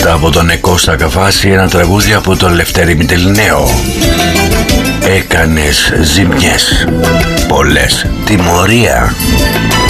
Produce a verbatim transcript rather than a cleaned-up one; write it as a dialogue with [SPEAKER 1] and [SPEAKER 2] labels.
[SPEAKER 1] μετά από τον Κώστα Καφάση, ένα τραγούδι από τον Λευτέρη Μητελινέο. Έκανες ζημιές, πολλές, τιμωρία.